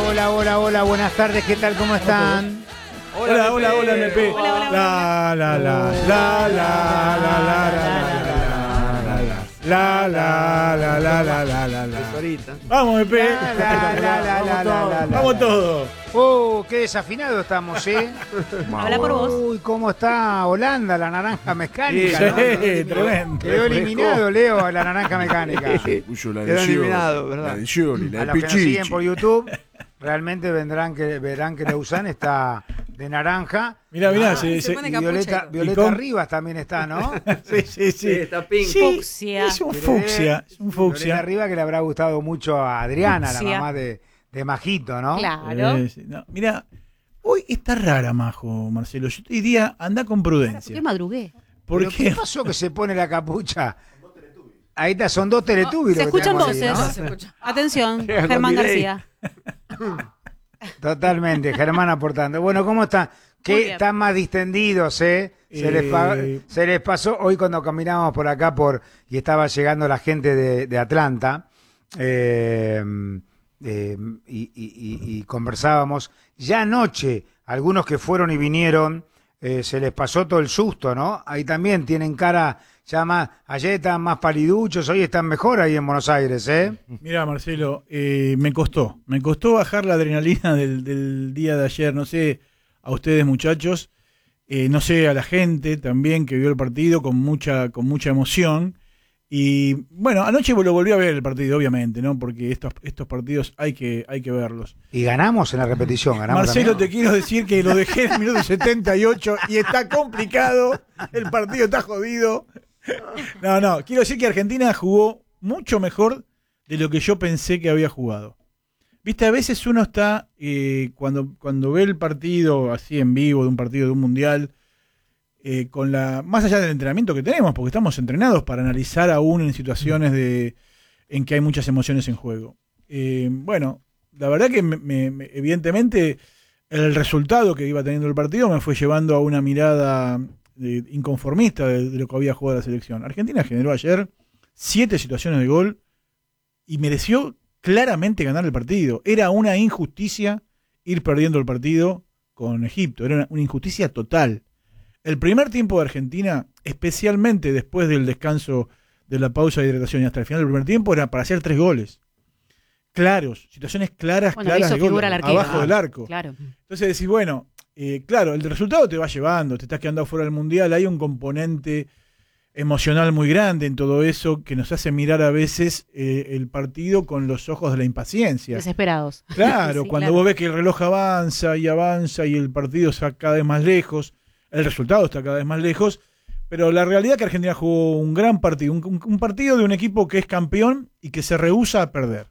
Hola, buenas tardes, ¿qué tal? ¿Cómo están? Hola, MP. Vamos, MP. Vamos todos. Qué desafinado estamos, ¿eh? Habla por vos. Uy, ¿cómo está Holanda, la naranja mecánica? Sí, ¿no? tremendo. Quedó eliminado, Leo, la naranja mecánica. Quedó eliminado, ¿verdad? La de Scioli, la A de los que nos siguen Pichichi. por YouTube, realmente verán que Lausanne está de naranja. Mirá, se pone Y capucha. Violeta ¿Y con? Rivas también está, ¿no? Sí. Está pink. Fucsia. Es un fucsia. Violeta Rivas, que le habrá gustado mucho a Adriana, la Fucsia. mamá de Majito, ¿no? Claro. Sí. No, mirá, hoy está rara, Majo, Marcelo. Yo te diría, anda con ¿Por prudencia. qué madrugué? ¿Pero Porque qué pasó que se pone la capucha? Ahí está, son dos Teletubbies. Se lo que escuchan tenemos ahí, voces. ¿no? Atención, Queda con Germán delay. García. Totalmente, Germán aportando. Bueno, ¿cómo están? Muy Que bien. están más distendidos, ¿eh? Se les pasó hoy cuando caminábamos por acá y estaba llegando la gente de Atlanta y conversábamos. Ya anoche, algunos que fueron y vinieron, se les pasó todo el susto, ¿no? Ahí también tienen cara ya más, ayer estaban más paliduchos, hoy están mejor ahí en Buenos Aires, ¿eh? Mira, Marcelo, me costó bajar la adrenalina del día de ayer, no sé, a ustedes muchachos, no sé, a la gente también que vio el partido con mucha emoción, y bueno, anoche lo volví a ver el partido, obviamente, ¿no? Porque estos partidos hay que verlos. Y ganamos en la repetición, ganamos Marcelo, también. te quiero decir que lo dejé en el minuto 78 y está complicado, el partido está jodido. No, quiero decir que Argentina jugó mucho mejor de lo que yo pensé que había jugado. Viste, a veces uno está, cuando ve el partido así en vivo, de un partido de un mundial, más allá del entrenamiento que tenemos, porque estamos entrenados para analizar aún en situaciones en que hay muchas emociones en juego. Bueno, la verdad que evidentemente el resultado que iba teniendo el partido me fue llevando a una mirada inconformista de lo que había jugado la selección. Argentina generó ayer 7 situaciones de gol y mereció claramente ganar el partido. Era una injusticia ir perdiendo el partido con Egipto, era una injusticia total. El primer tiempo de Argentina, especialmente después del descanso de la pausa de hidratación y hasta el final del primer tiempo, era para hacer 3 goles. Claros, situaciones claras Bueno, hizo de gol, figura el arquero. abajo del arco. Claro. Entonces decís, bueno, claro, el resultado te va llevando, te estás quedando fuera del Mundial, hay un componente emocional muy grande en todo eso que nos hace mirar a veces el partido con los ojos de la impaciencia. Desesperados. Claro, Sí, cuando claro. vos ves que el reloj avanza y el partido está cada vez más lejos, el resultado está cada vez más lejos, pero la realidad es que Argentina jugó un gran partido, un partido de un equipo que es campeón y que se rehúsa a perder.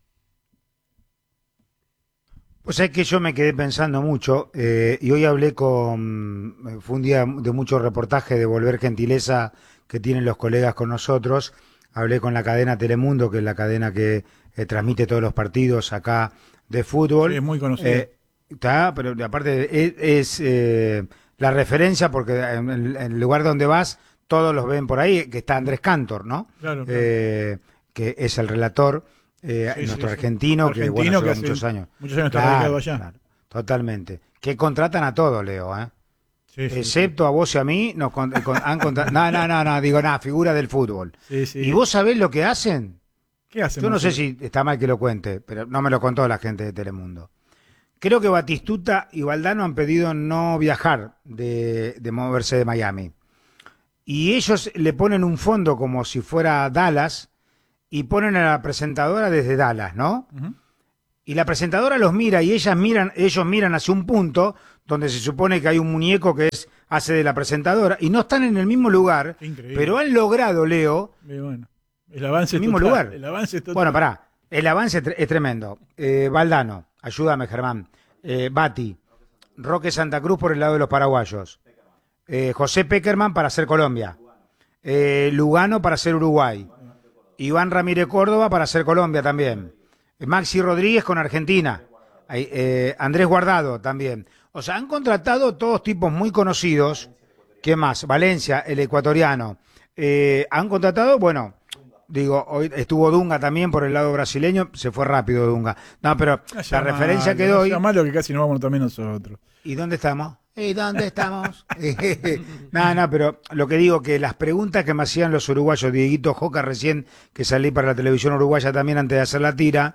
Pues es que yo me quedé pensando mucho y hoy hablé fue un día de mucho reportaje de Volver Gentileza que tienen los colegas con nosotros. Hablé con la cadena Telemundo, que es la cadena que transmite todos los partidos acá de fútbol. Sí, es muy conocido. Está, pero aparte es la referencia porque en el lugar donde vas todos los ven por ahí, que está Andrés Cantor, ¿no? Claro. Que es el relator. Nuestro argentino, que bueno, lleva muchos años. Muchos años está radicado allá. Claro, totalmente. Que contratan a todos, Leo, ¿eh? Sí, Excepto a vos y a mí, han contratado. No, digo nada, figura del fútbol. Sí. ¿Y vos sabés lo que hacen? ¿Qué hacen? Yo no sé Marcelo? si está mal que lo cuente, pero no me lo contó la gente de Telemundo. Creo que Batistuta y Valdano han pedido no viajar, de moverse de Miami. Y ellos le ponen un fondo como si fuera Dallas y ponen a la presentadora desde Dallas, ¿no? Uh-huh. Y la presentadora los mira y ellos miran hacia un punto donde se supone que hay un muñeco que hace de la presentadora y no están en el mismo lugar, Increíble. pero han logrado, Leo, Bueno, el avance el mismo total, lugar. El avance es total. Bueno, pará, el avance es tremendo. Valdano, ayúdame, Germán. Bati, Roque Santa Cruz por el lado de los paraguayos. José Peckerman para hacer Colombia. Lugano para hacer Uruguay. Iván Ramírez Córdoba para hacer Colombia también. Maxi Rodríguez con Argentina. Andrés Guardado también. O sea, han contratado todos tipos muy conocidos. ¿Qué más? Valencia, el ecuatoriano. Han contratado, bueno, digo, hoy estuvo Dunga también por el lado brasileño, se fue rápido Dunga. No, pero la referencia que doy... No malo que casi nos vamos también nosotros. ¿Y dónde estamos? ¿Y dónde estamos? No, pero lo que digo, que las preguntas que me hacían los uruguayos, Dieguito Joca recién, que salí para la televisión uruguaya también antes de hacer la tira,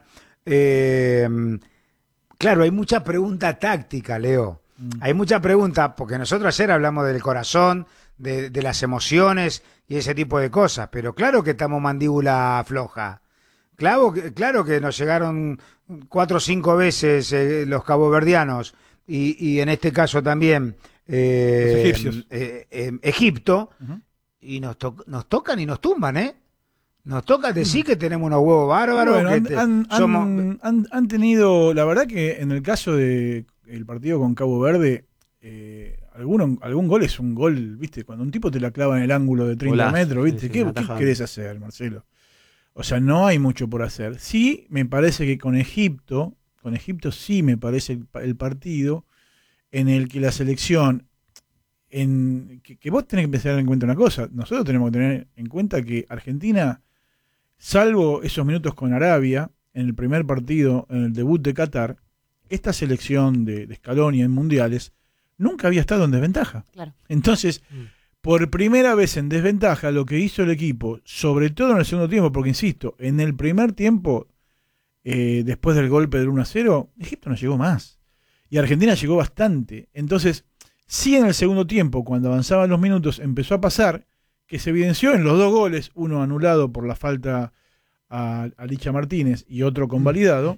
claro, hay mucha pregunta táctica, Leo. Hay mucha pregunta, porque nosotros ayer hablamos del corazón, de las emociones y ese tipo de cosas, pero claro que estamos mandíbula floja. Claro que nos llegaron 4 o 5 veces los caboverdianos y en este caso también Los egipcios. Egipto, y nos tocan y nos tumban, ¿eh? Nos toca decir que tenemos unos huevos bárbaros. Bueno, han tenido, la verdad que en el caso de el partido con Cabo Verde, algún gol es un gol, ¿viste? Cuando un tipo te la clava en el ángulo de 30 Golazo, metros, ¿viste? sí, ¿Qué querés hacer, Marcelo? O sea, no hay mucho por hacer. Sí, me parece que con Egipto sí me parece el partido en el que la selección, que vos tenés que empezar en cuenta una cosa, nosotros tenemos que tener en cuenta que Argentina, salvo esos minutos con Arabia, en el primer partido, en el debut de Qatar, esta selección de Scaloni en mundiales nunca había estado en desventaja. Claro. Entonces, por primera vez en desventaja, lo que hizo el equipo, sobre todo en el segundo tiempo, porque insisto, en el primer tiempo, después del golpe del 1-0, Egipto no llegó más. Y Argentina llegó bastante. Entonces, sí en el segundo tiempo, cuando avanzaban los minutos, empezó a pasar que se evidenció en los 2 goles, uno anulado por la falta a Licha Martínez y otro convalidado,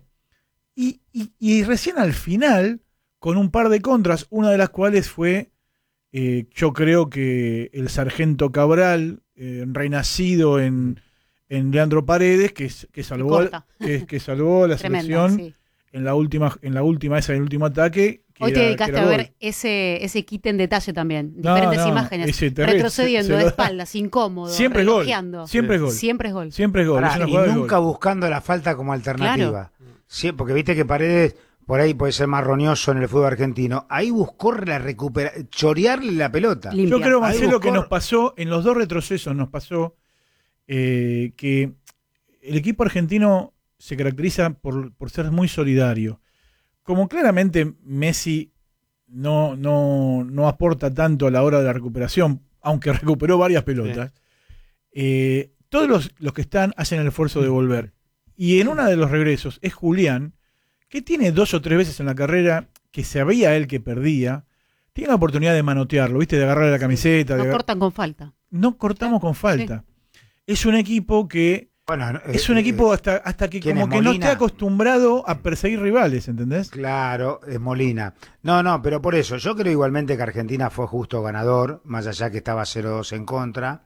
y recién al final, con un par de contras, una de las cuales fue, yo creo que el sargento Cabral, renacido en Leandro Paredes, que salvó la Tremenda, selección sí. en la última ese último ataque. Hoy te dedicaste a gol. ver ese kit en detalle también. No, Diferentes no, imágenes. ese terrible, Retrocediendo, se lo de da. espaldas, incómodo. Siempre es gol. relojeando. Siempre es gol. Siempre es gol. Siempre es gol. Pará, es una y jugada de nunca gol. buscando la falta como alternativa. Sí, porque viste que Paredes por ahí puede ser más roñoso en el fútbol argentino. Ahí buscó chorearle la pelota. Limpia. Yo creo, Ahí Marcelo, que buscó- nos pasó, en los 2 retrocesos nos pasó que el equipo argentino se caracteriza por ser muy solidario. Como claramente Messi no aporta tanto a la hora de la recuperación, aunque recuperó varias pelotas, todos los que están hacen el esfuerzo de volver. Y en uno de los regresos es Julián, que tiene 2 o 3 veces en la carrera que sabía él que perdía, tiene la oportunidad de manotearlo, ¿viste? De agarrarle la camiseta. No de cortan con falta. No cortamos con falta. Es un equipo que Bueno, es un equipo hasta que ¿quién como es, que no Molina? esté acostumbrado a perseguir rivales, ¿entendés? Claro, es Molina. No, pero por eso, yo creo igualmente que Argentina fue justo ganador, más allá que estaba 0-2 en contra.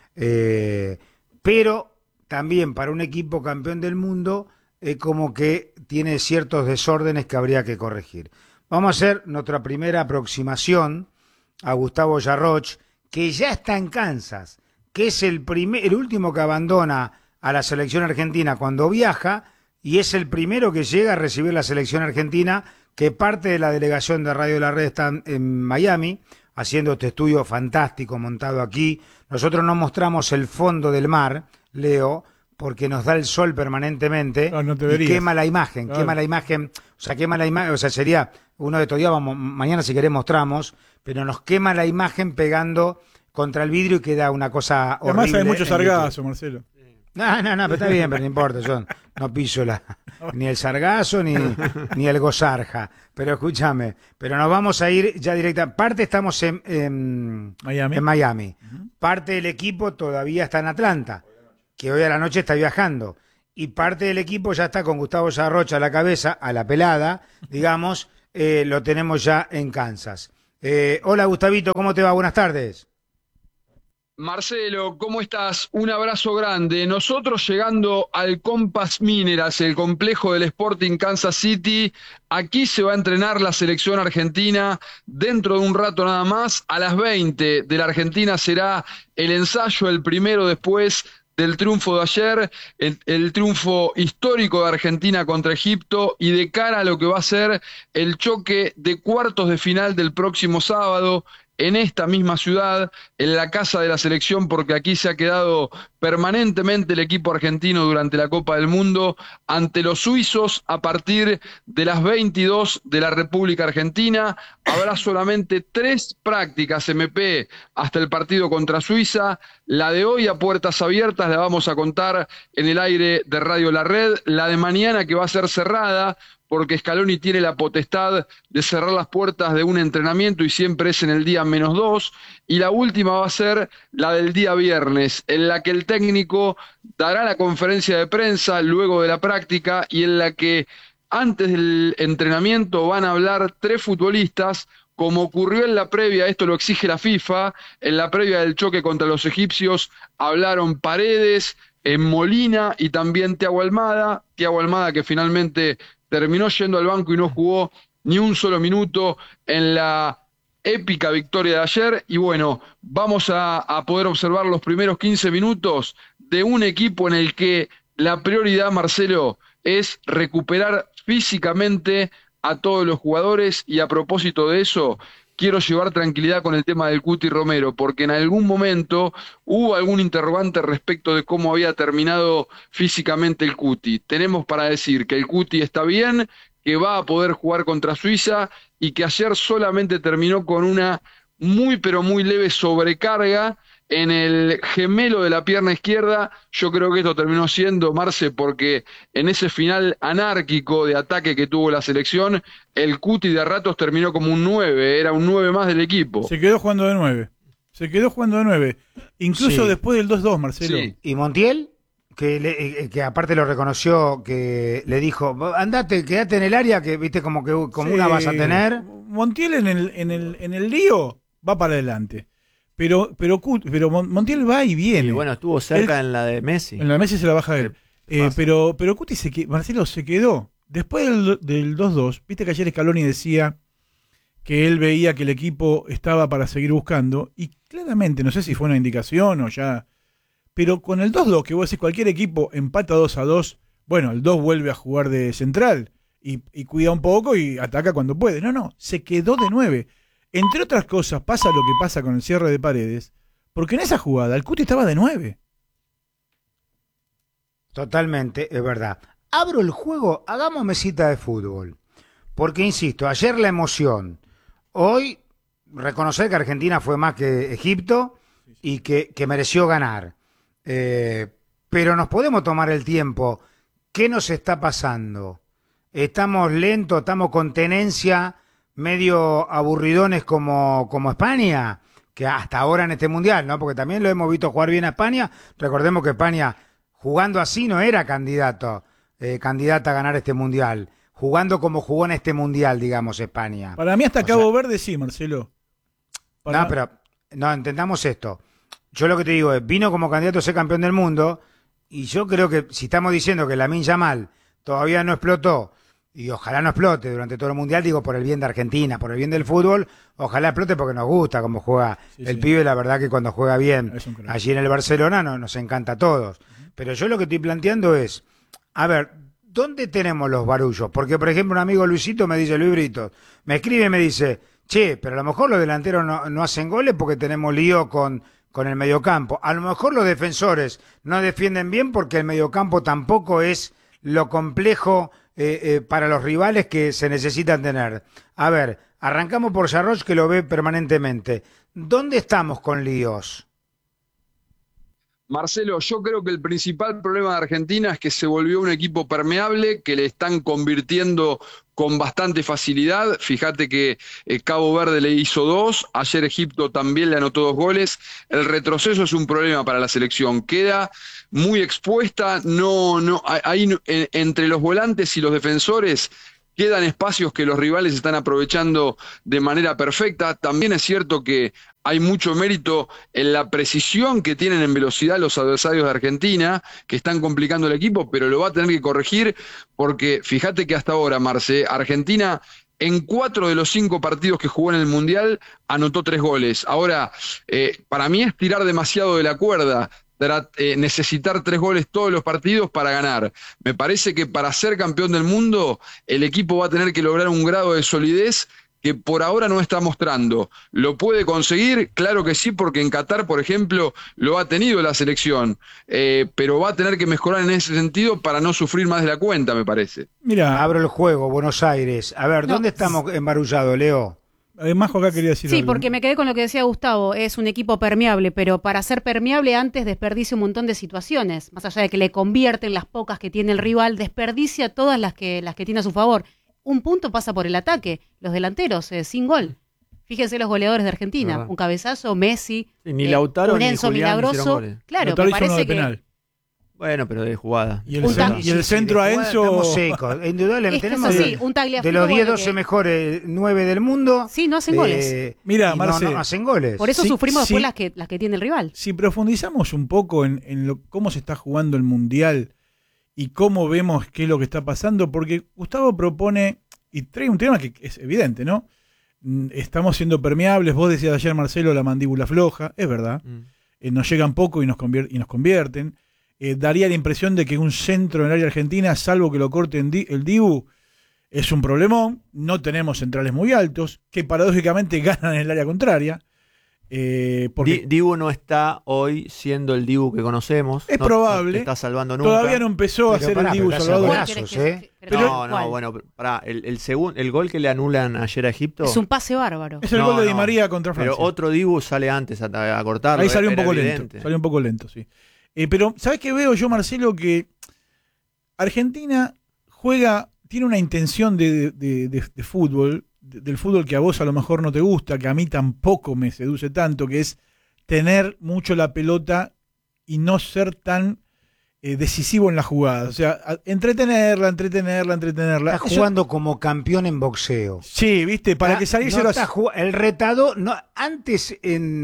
Pero también para un equipo campeón del mundo, como que tiene ciertos desórdenes que habría que corregir. Vamos a hacer nuestra primera aproximación a Gustavo Yarroch, que ya está en Kansas, que es el último que abandona a la selección argentina cuando viaja, y es el primero que llega a recibir la selección argentina, que parte de la delegación de Radio de la Red está en Miami, haciendo este estudio fantástico montado aquí. Nosotros no mostramos el fondo del mar, Leo, porque nos da el sol permanentemente No te y verías. quema la imagen, Claro. o sea, sería uno de estos días, mañana si querés mostramos, pero nos quema la imagen pegando contra el vidrio y queda una cosa horrible. Además hay mucho en sargazo, Marcelo. No, pero está bien, pero no importa, yo no piso ni el sargazo ni el gozarja. Pero escúchame, pero nos vamos a ir ya directa. Parte estamos en Miami. Parte del equipo todavía está en Atlanta, que hoy a la noche está viajando. Y parte del equipo ya está con Gustavo Yarroch a la cabeza, a la pelada, digamos, lo tenemos ya en Kansas. Hola Gustavito, ¿cómo te va? Buenas tardes. Marcelo, ¿cómo estás? Un abrazo grande. Nosotros llegando al Compass Minerals, el complejo del Sporting Kansas City. Aquí se va a entrenar la selección argentina dentro de un rato nada más. A las 20 de la Argentina será el ensayo, el primero después del triunfo de ayer, el triunfo histórico de Argentina contra Egipto y de cara a lo que va a ser el choque de cuartos de final del próximo sábado en esta misma ciudad, en la casa de la selección, porque aquí se ha quedado permanentemente el equipo argentino durante la Copa del Mundo ante los suizos a partir de las 22 de la República Argentina. Habrá solamente 3 prácticas MP hasta el partido contra Suiza. La de hoy a puertas abiertas la vamos a contar en el aire de Radio La Red. La de mañana, que va a ser cerrada, porque Scaloni tiene la potestad de cerrar las puertas de un entrenamiento y siempre es en el día -2, y la última va a ser la del día viernes, en la que el técnico dará la conferencia de prensa luego de la práctica y en la que antes del entrenamiento van a hablar 3 futbolistas, como ocurrió en la previa. Esto lo exige la FIFA. En la previa del choque contra los egipcios hablaron Paredes, Molina y también Thiago Almada, que finalmente terminó yendo al banco y no jugó ni un solo minuto en la épica victoria de ayer. Y bueno, vamos a poder observar los primeros 15 minutos de un equipo en el que la prioridad, Marcelo, es recuperar físicamente a todos los jugadores. Y a propósito de eso, quiero llevar tranquilidad con el tema del Cuti Romero, porque en algún momento hubo algún interrogante respecto de cómo había terminado físicamente el Cuti. Tenemos para decir que el Cuti está bien, que va a poder jugar contra Suiza y que ayer solamente terminó con una muy pero muy leve sobrecarga en el gemelo de la pierna izquierda. Yo creo que esto terminó siendo, Marce, porque en ese final anárquico de ataque que tuvo la selección, el Cuti de ratos terminó como un 9, era un 9 más del equipo. Se quedó jugando de 9. Incluso Sí. Después del 2-2, Marcelo. Sí. Y Montiel, que aparte lo reconoció, que le dijo, andate, quédate en el área, que viste como Sí. una vas a tener. Montiel en el lío va para adelante. Pero Montiel va y viene. Y bueno, estuvo cerca en la de Messi. En la Messi se la baja él. Fácil. Pero Cuti Marcelo se quedó. Después del 2-2, viste que ayer Scaloni decía que él veía que el equipo estaba para seguir buscando, y claramente, no sé si fue una indicación o ya, pero con el 2-2, que vos decís, cualquier equipo empata 2-2, bueno, el 2 vuelve a jugar de central y cuida un poco y ataca cuando puede. No, se quedó de 9. Entre otras cosas, pasa lo que pasa con el cierre de Paredes, porque en esa jugada el Cuti estaba de 9. Totalmente, es verdad. Abro el juego, hagamos mesita de fútbol. Porque, insisto, ayer la emoción. Hoy, reconocer que Argentina fue más que Egipto y que mereció ganar. Pero nos podemos tomar el tiempo. ¿Qué nos está pasando? ¿Estamos lentos, estamos con tenencia, medio aburridones como España? Que hasta ahora en este Mundial, ¿no? Porque también lo hemos visto jugar bien a España. Recordemos que España, jugando así, no era candidata a ganar este Mundial. Jugando como jugó en este Mundial, digamos, España. Para mí hasta O Cabo sea, Verde sí, Marcelo. No, pero no, entendamos esto. Yo lo que te digo es, vino como candidato a ser campeón del mundo, y yo creo que si estamos diciendo que Lamine Yamal todavía no explotó, y ojalá no explote durante todo el Mundial, digo, por el bien de Argentina, por el bien del fútbol, ojalá explote porque nos gusta cómo juega el pibe. La verdad que cuando juega bien Es un crack. allí en el Barcelona nos encanta a todos. Pero yo lo que estoy planteando es, a ver, ¿dónde tenemos los barullos? Porque, por ejemplo, un amigo Luisito me dice, Luis Brito, me escribe y me dice, che, pero a lo mejor los delanteros no hacen goles porque tenemos lío con el mediocampo. A lo mejor los defensores no defienden bien porque el mediocampo tampoco es lo complejo para los rivales que se necesitan tener. A ver, arrancamos por Sarroch, que lo ve permanentemente. ¿Dónde estamos con líos? Marcelo, yo creo que el principal problema de Argentina es que se volvió un equipo permeable, que le están convirtiendo con bastante facilidad. Fíjate que Cabo Verde le hizo 2, ayer Egipto también le anotó 2 goles. El retroceso es un problema para la selección, queda muy expuesta, entre los volantes y los defensores quedan espacios que los rivales están aprovechando de manera perfecta. También es cierto que hay mucho mérito en la precisión que tienen en velocidad los adversarios de Argentina, que están complicando el equipo, pero lo va a tener que corregir, porque fíjate que hasta ahora, Marce, Argentina en 4 de los 5 partidos que jugó en el Mundial anotó 3 goles. Ahora, para mí es tirar demasiado de la cuerda, necesitar 3 goles todos los partidos para ganar. Me parece que para ser campeón del mundo, el equipo va a tener que lograr un grado de solidez que por ahora no está mostrando. ¿Lo puede conseguir? Claro que sí, porque en Qatar, por ejemplo, lo ha tenido la selección, pero va a tener que mejorar en ese sentido para no sufrir más de la cuenta, me parece. Mira, Abro el juego, Buenos Aires. A ver, No. ¿dónde estamos embarullados, Leo? además acá quería decir Sí, algo. porque me quedé con lo que decía Gustavo, es un equipo permeable, pero para ser permeable antes desperdicia un montón de situaciones, más allá de que le convierte en las pocas que tiene el rival, desperdicia todas las que tiene a su favor. Un punto pasa por el ataque, los delanteros, sin gol. Fíjense los goleadores de Argentina, Verdad. un cabezazo, Messi, Sí, ni Lautaro un ni Enzo Julián hicieron Milagroso. goles. Claro, Lautaro me hizo uno parece de que penal. Bueno, pero de jugada. Y el, Un cen- ta- y el centro a Enzo. Estamos secos. Indudablemente es que es tenemos así, un Tagliafico. de los 10, bueno, 12 que- mejores 9 del mundo. Sí, no hacen goles. Mira, y Marce, no hacen goles. Por eso Sí, sufrimos sí. después las que tiene el rival. Si profundizamos un poco en cómo se está jugando el Mundial y cómo vemos qué es lo que está pasando, porque Gustavo propone, y trae un tema que es evidente, ¿no? Estamos siendo permeables, vos decías ayer, Marcelo, la mandíbula floja, es verdad, nos llegan poco y nos convierten. Daría la impresión de que un centro en el área argentina, salvo que lo corte el Dibu, es un problemón. No tenemos centrales muy altos, que paradójicamente ganan en el área contraria. Porque Dibu no está hoy siendo el Dibu que conocemos. Es No probable. te está salvando nunca. todavía no empezó a Pero ser pará, el Dibu pero está Salvador. buenazo. ¿Cuál Brazos, querés que- ¿eh? No, ¿cuál? bueno, pará, el gol que le anulan ayer a Egipto. Es un pase bárbaro. Es el No, gol de Di no. María contra Francia. Pero otro Dibu sale antes a cortarlo. Ahí salió un era poco evidente. lento. Salió un poco lento, sí. Pero, ¿sabes qué veo yo, Marcelo? Que Argentina tiene una intención de fútbol, del fútbol que a vos a lo mejor no te gusta, que a mí tampoco me seduce tanto, que es tener mucho la pelota y no ser tan decisivo en la jugada. O sea, entretenerla. Está Eso- jugando como campeón en boxeo. Sí, viste, para que salirse no los... está el retador, no, antes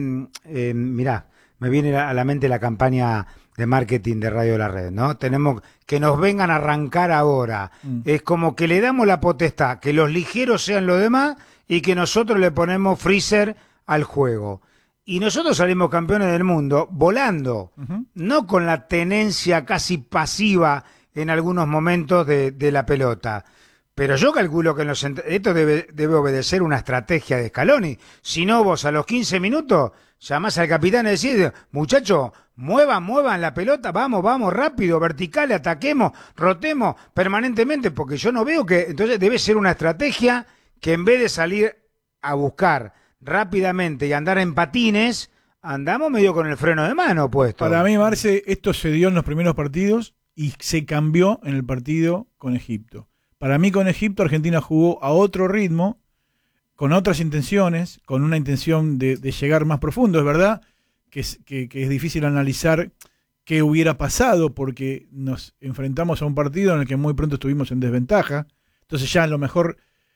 mirá, me viene a la mente la campaña de marketing de Radio de la Red, ¿no? Tenemos que nos vengan a arrancar ahora. Es como que le damos la potestad, que los ligeros sean los demás y que nosotros le ponemos freezer al juego. Y nosotros salimos campeones del mundo volando, no con la tenencia casi pasiva en algunos momentos de la pelota. Pero yo calculo que esto debe obedecer una estrategia de Scaloni. Si no, vos a los 15 minutos llamás al capitán y decís, muchachos, muevan la pelota, vamos, rápido, vertical, ataquemos, rotemos permanentemente, porque yo no veo que... Entonces debe ser una estrategia que en vez de salir a buscar rápidamente y andar en patines, andamos medio con el freno de mano puesto. Para mí, Marce, esto se dio en los primeros partidos y se cambió en el partido con Egipto. Para mí, con Egipto, Argentina jugó a otro ritmo, con otras intenciones, con una intención de llegar más profundo. Es verdad que es difícil analizar qué hubiera pasado porque nos enfrentamos a un partido en el que muy pronto estuvimos en desventaja. Entonces ya a lo mejor,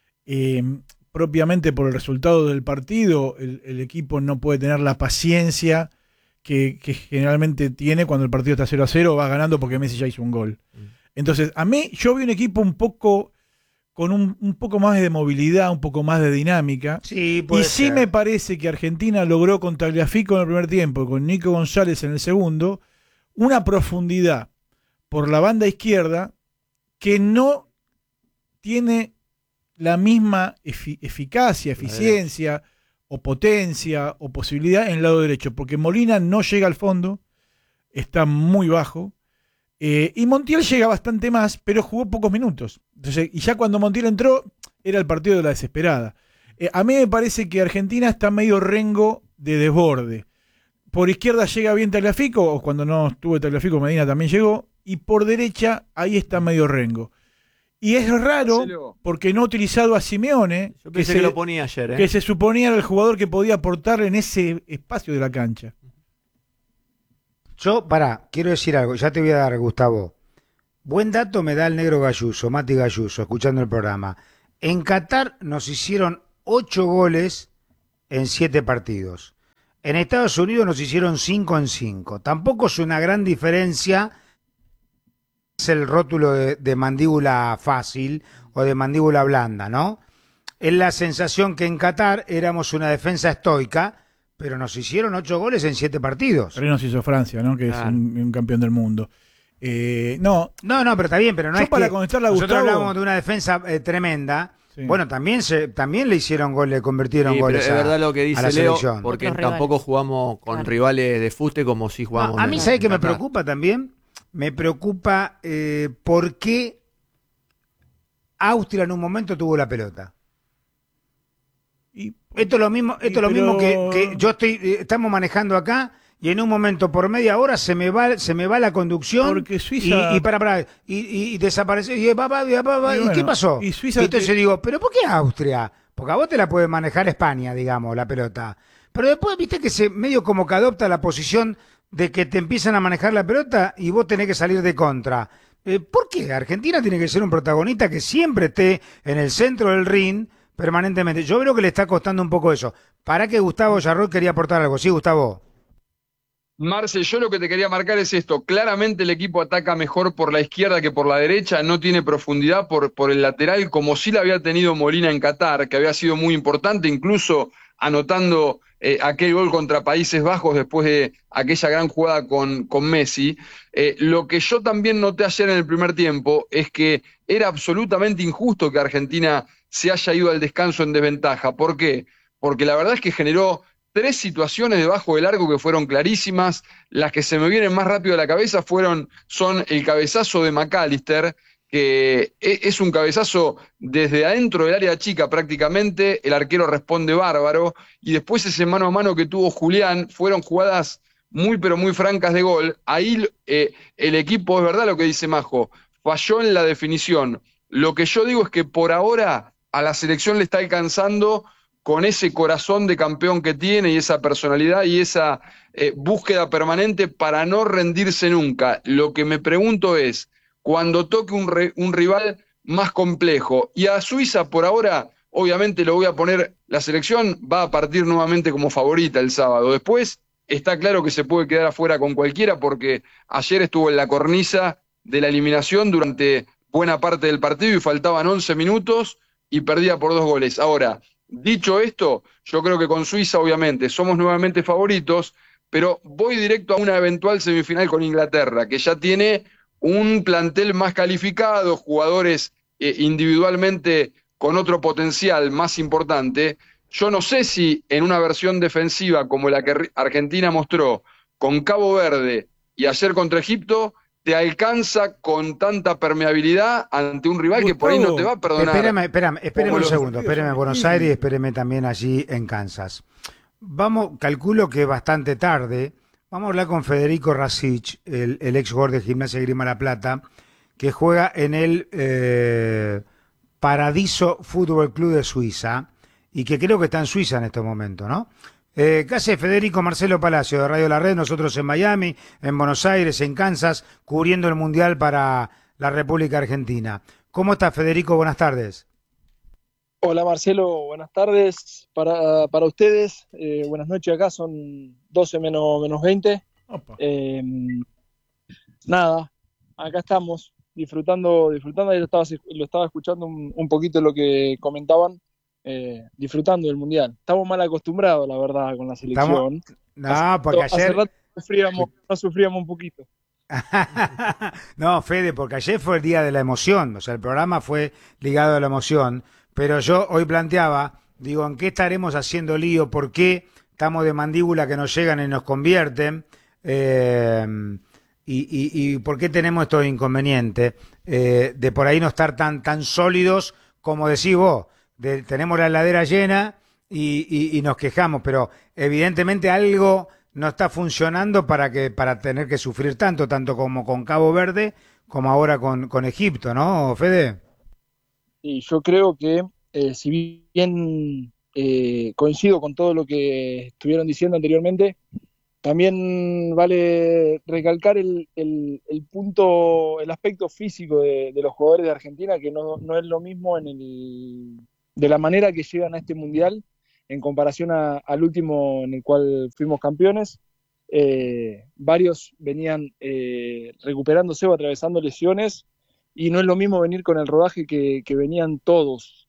propiamente por el resultado del partido, el equipo no puede tener la paciencia que generalmente tiene cuando el partido está 0-0, va ganando porque Messi ya hizo un gol. Entonces, yo vi un equipo un poco con un poco más de movilidad, un poco más de dinámica. Sí, puede Y sí ser. me parece que Argentina logró con Tagliafico en el primer tiempo, con Nico González en el segundo, una profundidad por la banda izquierda que no tiene la misma eficacia, eficiencia o potencia o posibilidad en el lado derecho, porque Molina no llega al fondo, está muy bajo. Y Montiel llega bastante más, pero jugó pocos minutos. Entonces, y ya cuando Montiel entró, era el partido de la desesperada. A mí me parece que Argentina está medio rengo de desborde. Por izquierda llega bien Tagliafico, o cuando no estuvo Tagliafico, Medina también llegó, y por derecha ahí está medio rengo. Y es raro, Marcelo. porque no ha utilizado a Simeone, Yo pensé que lo ponía ayer, que se suponía era el jugador que podía aportar en ese espacio de la cancha. Yo, quiero decir algo, ya te voy a dar, Gustavo. Buen dato me da el negro Galluso, Mati Galluso, escuchando el programa. En Qatar nos hicieron 8 goles en 7 partidos. En Estados Unidos nos hicieron 5 en 5. Tampoco es una gran diferencia. Es el rótulo de mandíbula fácil o de mandíbula blanda, ¿no? Es la sensación que en Qatar éramos una defensa estoica, pero nos hicieron 8 goles en 7 partidos. Pero nos hizo Francia, ¿no? Que Claro. es un campeón del mundo. No, No, pero está bien, pero no Yo es para que contestarle a nosotros Gustavo- hablamos de una defensa tremenda Sí. Bueno, también le hicieron gol, le convirtieron Sí, pero goles es verdad lo que a dice la Leo, selección. porque Otros tampoco jugamos con Claro. rivales de fuste como si No, jugamos. a mí, en ¿sabes qué me Qatar. preocupa también? Me preocupa por qué Austria en un momento tuvo la pelota. Y- Esto es lo mismo, y esto es lo mismo pero- que yo estamos manejando acá y en un momento por media hora se me va la conducción Porque Suiza- y desaparece y, ¿y bueno, qué pasó? y Suiza Y entonces te- digo, ¿pero por qué Austria? Porque a vos te la puede manejar España, digamos, la pelota. Pero después viste que se medio como que adopta la posición de que te empiezan a manejar la pelota y vos tenés que salir de contra. ¿Por qué? Argentina tiene que ser un protagonista que siempre esté en el centro del ring permanentemente. Yo creo que le está costando un poco eso. Para que Gustavo Yarroy quería aportar algo. Sí, Gustavo. Marce, yo lo que te quería marcar es esto. Claramente el equipo ataca mejor por la izquierda que por la derecha, no tiene profundidad por el lateral, como sí la había tenido Molina en Qatar, que había sido muy importante, incluso anotando aquel gol contra Países Bajos después de aquella gran jugada con Messi. Lo que yo también noté ayer en el primer tiempo es que era absolutamente injusto que Argentina se haya ido al descanso en desventaja. ¿Por qué? Porque la verdad es que generó tres situaciones debajo del arco que fueron clarísimas. Las que se me vienen más rápido a la cabeza son el cabezazo de McAllister, que es un cabezazo desde adentro del área chica prácticamente, el arquero responde bárbaro, y después ese mano a mano que tuvo Julián, fueron jugadas muy pero muy francas de gol. Ahí el equipo, es verdad lo que dice Majo, falló en la definición. Lo que yo digo es que por ahora a la selección le está alcanzando con ese corazón de campeón que tiene y esa personalidad y esa búsqueda permanente para no rendirse nunca. Lo que me pregunto es, cuando toque un rival más complejo, y a Suiza por ahora, obviamente lo voy a poner, la selección va a partir nuevamente como favorita el sábado. Después está claro que se puede quedar afuera con cualquiera porque ayer estuvo en la cornisa de la eliminación durante buena parte del partido y faltaban 11 minutos y perdía por 2 goles. Ahora, dicho esto, yo creo que con Suiza, obviamente, somos nuevamente favoritos, pero voy directo a una eventual semifinal con Inglaterra, que ya tiene un plantel más calificado, jugadores individualmente con otro potencial más importante. Yo no sé si en una versión defensiva como la que Argentina mostró con Cabo Verde y ayer contra Egipto, te alcanza con tanta permeabilidad ante un rival que por ahí no te va a perdonar. Espérame Como un los segundo, partidos espérame en son Buenos difíciles. Aires y espérame también allí en Kansas. Calculo que bastante tarde, vamos a hablar con Federico Rasic, el ex jugador de Gimnasia de Grima La Plata, que juega en el Paradiso Fútbol Club de Suiza y que creo que está en Suiza en este momento, ¿no? ¿Qué hace Federico? Marcelo Palacio de Radio La Red, nosotros en Miami, en Buenos Aires, en Kansas, cubriendo el Mundial para la República Argentina. ¿Cómo está Federico? Buenas tardes. Hola Marcelo, buenas tardes para ustedes. Buenas noches, acá son 12 menos 20. Opa. Nada, acá estamos disfrutando y lo estaba escuchando un poquito lo que comentaban, disfrutando del Mundial. Estamos mal acostumbrados, la verdad, con la selección. No, porque Hace ayer... rato sufríamos un poquito. No, Fede, porque ayer fue el día de la emoción, o sea, el programa fue ligado a la emoción, pero yo hoy planteaba, digo, ¿en qué estaremos haciendo lío? ¿Por qué estamos de mandíbula que nos llegan y nos convierten? Y por qué tenemos estos inconvenientes de por ahí no estar tan sólidos como decís vos, tenemos la heladera llena y nos quejamos, pero evidentemente algo no está funcionando para tener que sufrir tanto como con Cabo Verde como ahora con Egipto, ¿no, Fede? Y yo creo que, si bien coincido con todo lo que estuvieron diciendo anteriormente, también vale recalcar el punto, el aspecto físico de los jugadores de Argentina, que no es lo mismo de la manera que llegan a este mundial en comparación al último en el cual fuimos campeones. Varios venían recuperándose o atravesando lesiones, y no es lo mismo venir con el rodaje que venían todos,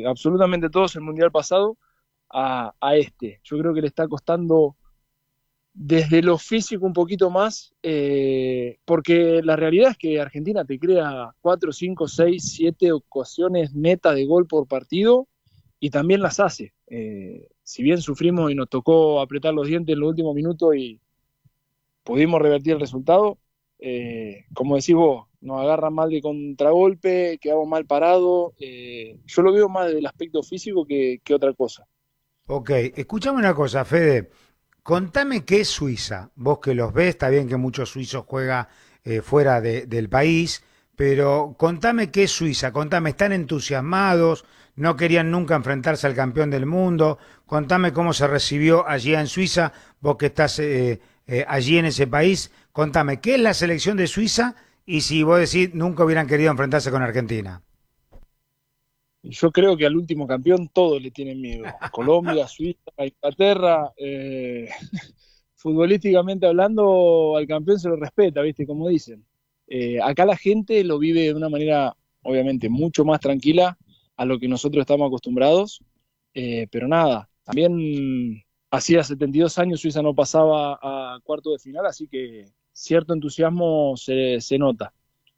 absolutamente todos el mundial pasado a este. Yo creo que le está costando desde lo físico un poquito más, porque la realidad es que Argentina te crea 4, 5, 6, 7 ocasiones netas de gol por partido y también las hace. Si bien sufrimos y nos tocó apretar los dientes en los últimos minutos y pudimos revertir el resultado, como decís vos, nos agarran mal de contragolpe, quedamos mal parados. Yo lo veo más del aspecto físico que otra cosa. Ok, escuchame una cosa, Fede. Contame qué es Suiza. Vos que los ves, está bien que muchos suizos juegan fuera del país, pero contame qué es Suiza. Contame, ¿están entusiasmados? ¿No querían nunca enfrentarse al campeón del mundo? Contame cómo se recibió allí en Suiza, vos que estás allí en ese país. Contame, ¿qué es la selección de Suiza? Y si vos decís, nunca hubieran querido enfrentarse con Argentina. Yo creo que al último campeón todos le tienen miedo. Colombia, Suiza, Inglaterra. Futbolísticamente hablando, al campeón se lo respeta, ¿viste? Como dicen. Acá la gente lo vive de una manera, obviamente, mucho más tranquila a lo que nosotros estamos acostumbrados. Pero nada, también hacía 72 años Suiza no pasaba a cuarto de final, así que cierto entusiasmo se nota.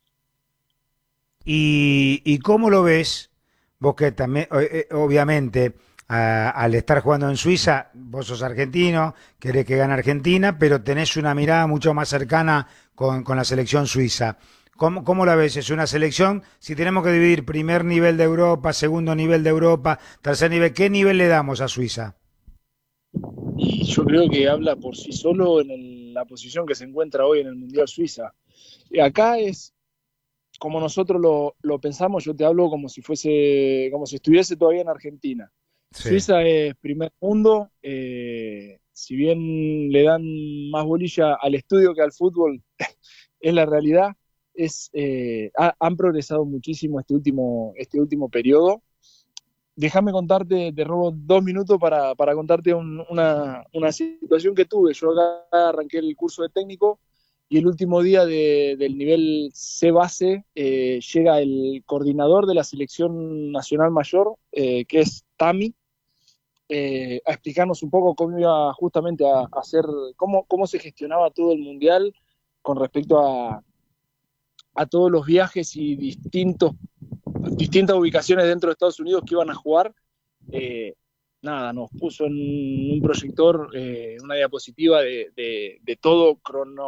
¿Y cómo lo ves? Vos que también, obviamente, al estar jugando en Suiza, vos sos argentino, querés que gane Argentina, pero tenés una mirada mucho más cercana con la selección suiza. ¿Cómo la ves? Es una selección, si tenemos que dividir primer nivel de Europa, segundo nivel de Europa, tercer nivel, ¿qué nivel le damos a Suiza? Y yo creo que habla por sí solo en la posición que se encuentra hoy en el Mundial Suiza. Y acá es como nosotros lo pensamos, yo te hablo como si estuviese todavía en Argentina. Sí. Suiza es primer mundo, si bien le dan más bolilla al estudio que al fútbol, es la realidad. Han progresado muchísimo este último periodo. Déjame contarte, te robo 2 minutos para contarte una situación que tuve. Yo acá arranqué el curso de técnico y el último día del nivel C base llega el coordinador de la selección nacional mayor, que es Tami, a explicarnos un poco cómo iba justamente a hacer, cómo se gestionaba todo el mundial con respecto a todos los viajes y distintas ubicaciones dentro de Estados Unidos que iban a jugar. Nada, nos puso en un proyector una diapositiva de todo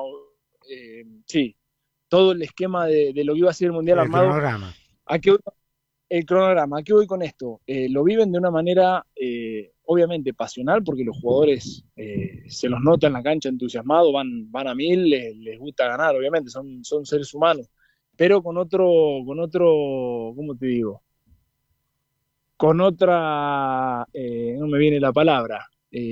todo el esquema de lo que iba a ser el mundial armado. Cronograma. El cronograma. ¿A qué voy con esto? Lo viven de una manera obviamente pasional, porque los jugadores se los nota en la cancha entusiasmados, van a mil, les gusta ganar, obviamente, son seres humanos, pero con otro, ¿cómo te digo? Con otra, no me viene la palabra,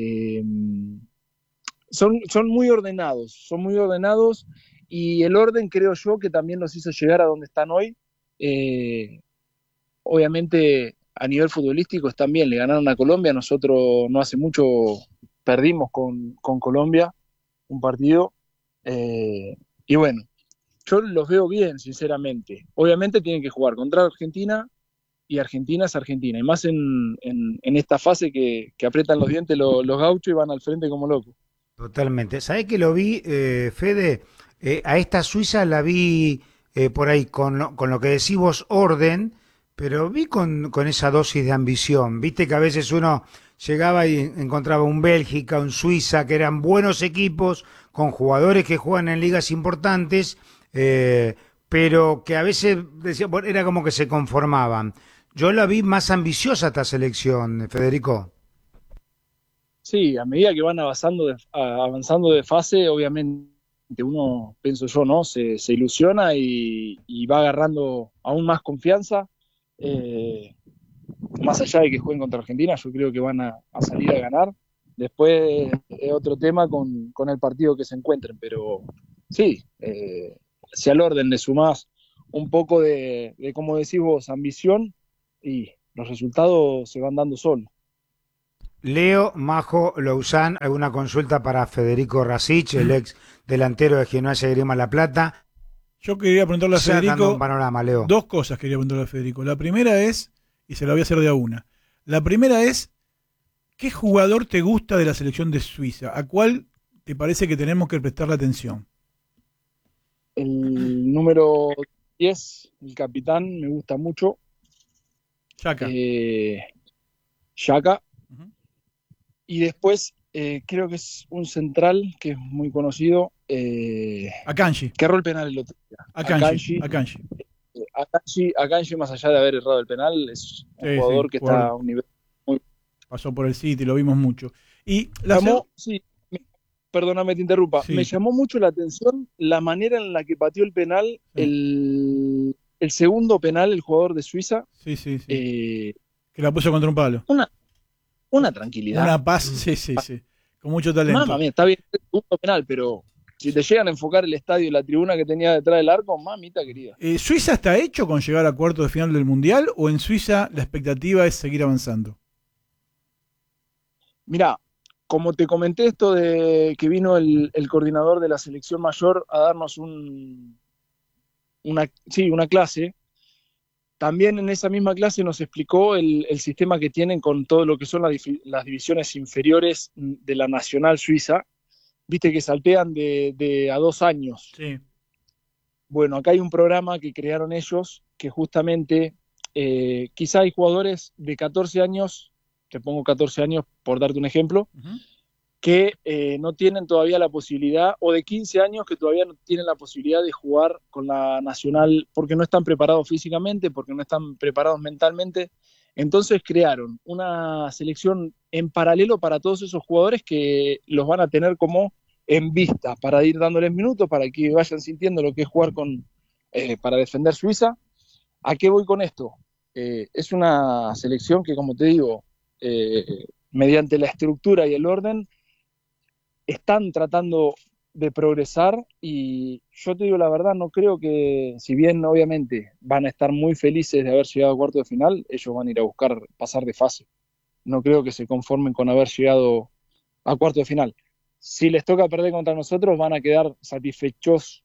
son muy ordenados, y el orden creo yo que también los hizo llegar a donde están hoy. Obviamente a nivel futbolístico están bien, le ganaron a Colombia, nosotros no hace mucho perdimos con Colombia un partido, y bueno, yo los veo bien, sinceramente. Obviamente tienen que jugar contra Argentina, y Argentina es Argentina, y más en esta fase que aprietan los dientes los gauchos y van al frente como locos. Totalmente. ¿Sabés que lo vi, Fede? A esta Suiza la vi por ahí con lo que decís vos, orden, pero vi con esa dosis de ambición. Viste que a veces uno llegaba y encontraba un Bélgica, un Suiza, que eran buenos equipos, con jugadores que juegan en ligas importantes, pero que a veces decía, bueno, era como que se conformaban. Yo la vi más ambiciosa esta selección, Federico. Sí, a medida que van avanzando de fase, obviamente uno, pienso yo, ¿no? Se ilusiona y va agarrando aún más confianza. Más allá de que jueguen contra Argentina, yo creo que van a salir a ganar. Después es otro tema con el partido que se encuentren, pero sí, si al orden le sumás un poco de, como decís vos, ambición, y los resultados se van dando solos. Leo Majo Lousán, ¿alguna consulta para Federico Rasic, el ex delantero de Gimnasia y Grima La Plata? Yo quería preguntarle a Federico un panorama, Leo. 2 cosas quería preguntarle a Federico. La primera es, y se la voy a hacer de a una, la primera es, ¿qué jugador te gusta de la selección de Suiza? ¿A cuál te parece que tenemos que prestarle atención? El número 10, el capitán, me gusta mucho. Chaca. Xhaka. Ujú. Y después creo que es un central que es muy conocido, Akanji. que erró el penal el otro día. Akanji. Akanji, más allá de haber errado el penal, es un Sí, jugador sí, que jugador. está a un nivel muy... Pasó por el City, lo vimos mucho. Y Perdóname, te interrumpa. Sí. Me llamó mucho la atención la manera en la que pateó el penal, el segundo penal, el jugador de Suiza. Sí. Que la puso contra un palo. Una tranquilidad. Una paz, sí. Con mucho talento. Mamma mía, está bien el segundo penal, pero si te llegan a enfocar el estadio y la tribuna que tenía detrás del arco, mamita querida. ¿Suiza está hecho con llegar a cuartos de final del Mundial o en Suiza la expectativa es seguir avanzando? Mirá, como te comenté esto de que vino el coordinador de la selección mayor a darnos una clase, también en esa misma clase nos explicó el sistema que tienen con todo lo que son las divisiones inferiores de la Nacional Suiza. Viste que saltean de a 2 años. Sí. Bueno, acá hay un programa que crearon ellos que justamente quizá hay jugadores de 14 años, te pongo 14 años por darte un ejemplo, que no tienen todavía la posibilidad, o de 15 años que todavía no tienen la posibilidad de jugar con la Nacional porque no están preparados físicamente, porque no están preparados mentalmente. Entonces crearon una selección en paralelo para todos esos jugadores que los van a tener como en vista, para ir dándoles minutos, para que vayan sintiendo lo que es jugar para defender Suiza. ¿A qué voy con esto? Es una selección que, como te digo, mediante la estructura y el orden, están tratando de progresar, y yo te digo la verdad, no creo que, si bien obviamente van a estar muy felices de haber llegado a cuarto de final, ellos van a ir a buscar pasar de fase. No creo que se conformen con haber llegado a cuarto de final. Si les toca perder contra nosotros, van a quedar satisfechos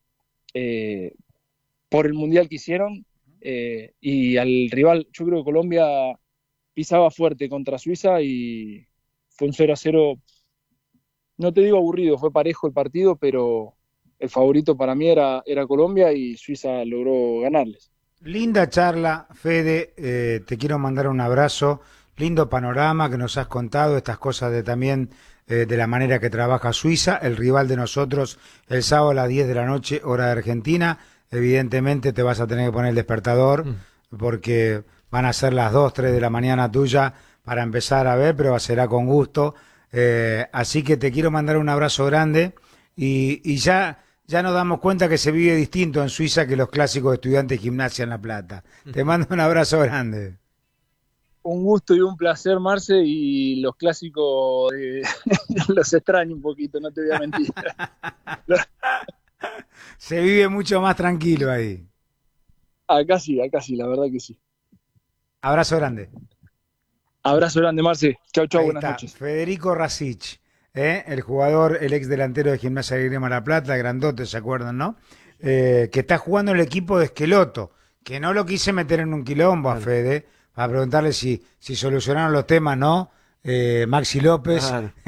por el mundial que hicieron, y al rival, yo creo que Colombia pisaba fuerte contra Suiza y fue un 0-0. No te digo aburrido, fue parejo el partido, pero el favorito para mí era Colombia y Suiza logró ganarles. Linda charla, Fede, te quiero mandar un abrazo, lindo panorama que nos has contado, estas cosas también de la manera que trabaja Suiza, el rival de nosotros el sábado a las 10 de la noche, hora de Argentina. Evidentemente te vas a tener que poner el despertador porque van a ser las 2, 3 de la mañana tuya para empezar a ver, pero será con gusto. Así que te quiero mandar un abrazo grande y ya nos damos cuenta que se vive distinto en Suiza que los clásicos de Estudiantes de Gimnasia en La Plata. Te mando un abrazo grande. Un gusto y un placer, Marce, y los clásicos los extraño un poquito, no te voy a mentir. Se vive mucho más tranquilo ahí. Acá sí, la verdad que sí. Abrazo grande. Abrazo grande, Marce. Chau, Ahí buenas está, noches. Federico Rasic, el jugador, el ex delantero de Gimnasia de Grima La Plata, grandote, ¿se acuerdan, no? Que está jugando en el equipo de Esqueloto, que no lo quise meter en un quilombo a Fede, para preguntarle si solucionaron los temas, ¿no? Maxi López,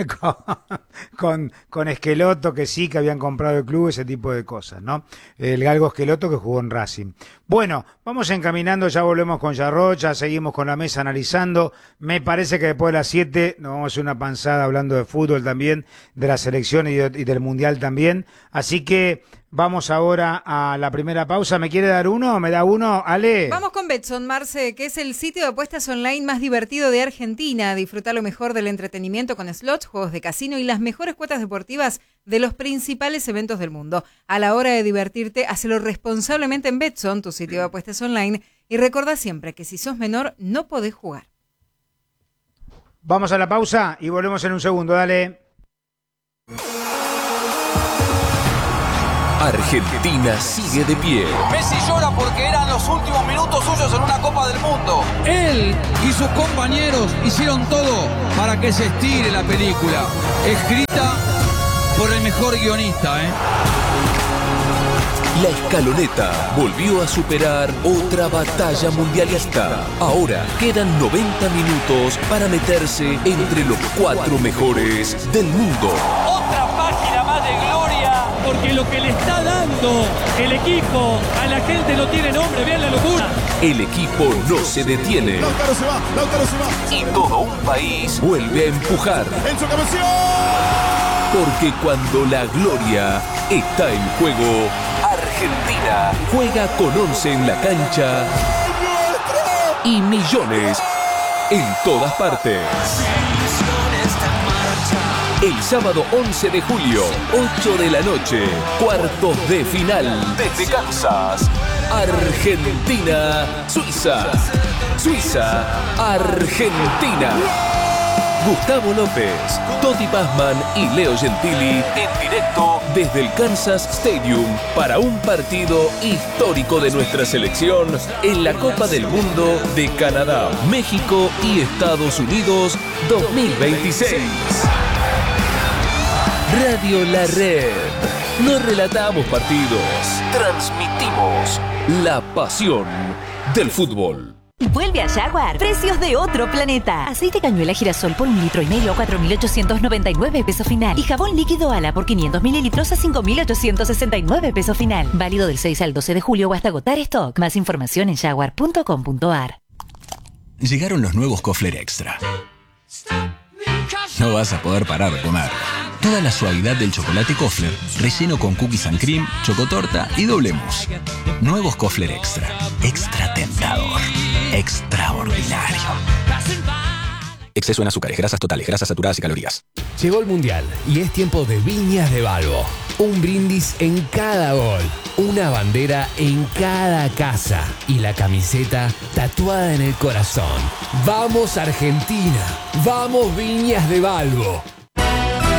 con Esqueloto, que sí, que habían comprado el club, ese tipo de cosas, ¿no? El galgo Esqueloto que jugó en Racing. Bueno, vamos encaminando, ya volvemos con Yarroch, ya seguimos con la mesa analizando. Me parece que después de las 7 nos vamos a hacer una panzada hablando de fútbol también, de la selección y del mundial también. Así que vamos ahora a la primera pausa. ¿Me quiere dar uno? ¿Me da uno? Ale. Vamos con Betson, Marce, que es el sitio de apuestas online más divertido de Argentina. Disfruta lo mejor del entretenimiento con slots, juegos de casino y las mejores cuotas deportivas de los principales eventos del mundo. A la hora de divertirte, hacelo responsablemente en Betson, tu sitio de apuestas online, y recordá siempre que si sos menor no podés jugar. Vamos a la pausa y volvemos en un segundo, dale. Argentina sigue de pie. Messi llora porque eran los últimos minutos suyos en una Copa del Mundo. Él y sus compañeros hicieron todo para que se estire la película, escrita por el mejor guionista, La Escaloneta volvió a superar otra batalla mundialista. Ahora quedan 90 minutos para meterse entre los 4 mejores del mundo. Otra página más porque lo que le está dando el equipo a la gente no tiene nombre, vean la locura. El equipo no se detiene. Lautaro se va. Y todo un país vuelve a empujar. Enzo Cabezón. Porque cuando la gloria está en juego, Argentina juega con 11 en la cancha y millones en todas partes. El sábado 11 de julio, 8 de la noche, cuartos de final desde Kansas. Argentina, Suiza. Suiza, Argentina. Gustavo López, Totti Pazman y Leo Gentili en directo desde el Kansas Stadium para un partido histórico de nuestra selección en la Copa del Mundo de Canadá, México y Estados Unidos 2026. Radio La Red. No relatamos partidos, transmitimos la pasión del fútbol. Vuelve a Jaguar. Precios de otro planeta. Aceite cañuela girasol por 1,5 litros a 4.899 pesos final. Y jabón líquido Ala por 500 mililitros a 5.869 pesos final. Válido del 6 al 12 de julio o hasta agotar stock. Más información en jaguar.com.ar. Llegaron los nuevos Kofler Extra. No vas a poder parar de comer. Toda la suavidad del chocolate Kofler, relleno con cookies and cream, chocotorta y doble mousse. Nuevos Kofler Extra. Extra tentador. Extraordinario. Exceso en azúcares, grasas totales, grasas saturadas y calorías. Llegó el Mundial y es tiempo de Viñas de Balbo. Un brindis en cada gol, una bandera en cada casa y la camiseta tatuada en el corazón. ¡Vamos Argentina! ¡Vamos Viñas de Balbo!